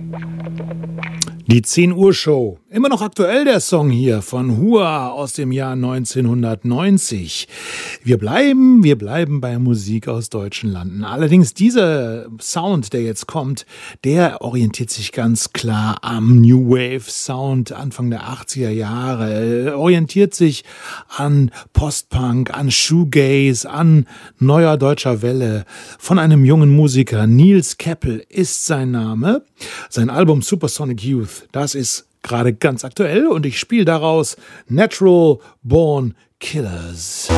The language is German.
Die 10 Uhr Show. Immer noch aktuell der Song hier von Hua aus dem Jahr 1990. Wir bleiben bei Musik aus deutschen Landen. Allerdings dieser Sound, der jetzt kommt, der orientiert sich ganz klar am New Wave Sound Anfang der 80er Jahre. Orientiert sich an Postpunk, an Shoegaze, an neuer deutscher Welle. Von einem jungen Musiker, Nils Keppel ist sein Name. Sein Album Supersonic Youth, das ist gerade ganz aktuell und ich spiele daraus Natural Born Killers.